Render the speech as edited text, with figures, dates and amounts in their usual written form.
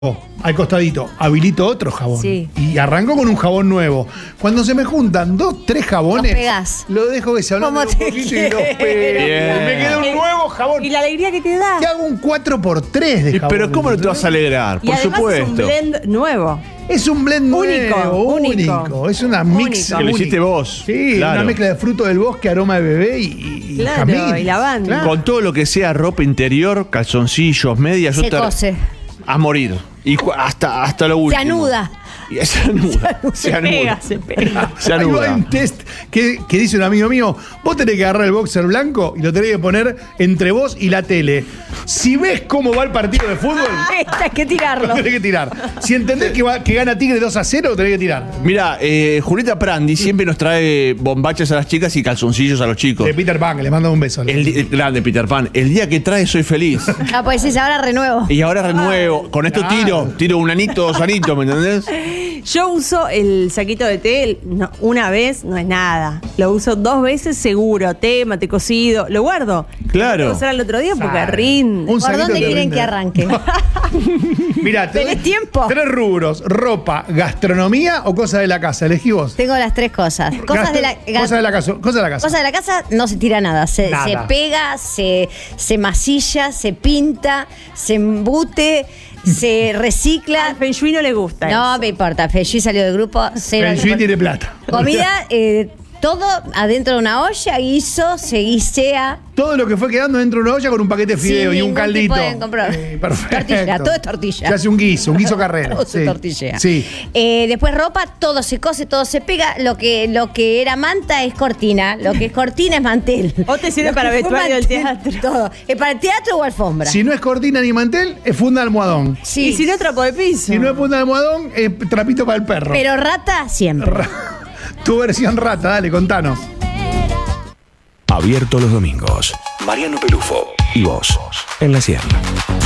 al costadito, habilito otro jabón. Sí. Y arranco con un jabón nuevo. Cuando se me juntan 2, 3 jabones, Los pegás. lo dejo que se ablande ¿Cómo un te poquito y los pego. Bien. Me queda un nuevo jabón. Y la alegría que te da. Y hago un 4x3 de jabón. Pero ¿cómo no te vas a alegrar? Y Por además supuesto. es un blend nuevo. Es un blend Único, nuevo, único. único. Es una mix. Único. Que lo única. hiciste vos. Sí, Claro. una mezcla de fruto del bosque, aroma de bebé y Claro, jazmín. y lavanda. Claro. Con todo lo que sea ropa interior, calzoncillos, medias, Se cose. a morir. Y hasta lo último. Se anuda. Y se anuda. Se anuda. Se pega. Se Hay anuda. un test que dice un amigo mío, vos tenés que agarrar el boxer blanco y lo tenés que poner entre vos y la tele. Si ves cómo va el partido de fútbol, Hay que lo tirarlo. tenés que tirar. Si entendés que gana Tigre 2-0, lo tenés que tirar. Mira, Julieta Prandi siempre nos trae bombachas a las chicas y calzoncillos a los chicos. De Peter Pan, que le mando un beso. El grande Peter Pan. El día que trae soy feliz. Ah, pues sí, ahora renuevo. Y ahora renuevo. Con esto Claro. tiro un anito, 2 anitos, ¿me entendés? Yo uso el saquito de té una vez, no es nada. Lo uso 2 veces seguro. Té, mate cocido. Lo guardo. Claro. Lo puedo usar al otro día porque Sabe. rinde. Un ¿Por saquito dónde te quieren rinde. que arranque? Mirá, ¿Tenés tiempo? 3 rubros: ropa, gastronomía o cosas de la casa. Elegí vos. Tengo las 3 cosas. Cosas de la Cosas de la casa. Cosas de la casa. Cosa de la casa no se tira nada. Se Nada. pega, se masilla, se pinta, se embute, se recicla. Al Feng Shui no le gusta No eso. me importa. Feng Shui salió del grupo. Cero. Feng Shui tiene plata. Comida, todo adentro de una olla, guiso, se guisea. Todo lo que fue quedando dentro de una olla con un paquete de fideo Sin y un ningún caldito. tipo de compromiso. Perfecto. Tortilla, todo es tortilla. Se hace un guiso carrera. Todo se Sí. tortillea. Sí. Después ropa, todo se cose, todo se pega. Lo que era manta es cortina. Lo que es cortina es mantel. ¿O te sirve Lo para que fue vestuario del mantel, teatro? Todo. ¿Es para el teatro o alfombra? Si no es cortina ni mantel, es funda de almohadón. Sí. Y si no, trapo de piso. Si no es funda de almohadón, es trapito para el perro. Pero rata siempre. Tu versión rata, dale, contanos. Abierto los domingos. Mariano Pelufo y vos en la Sierra.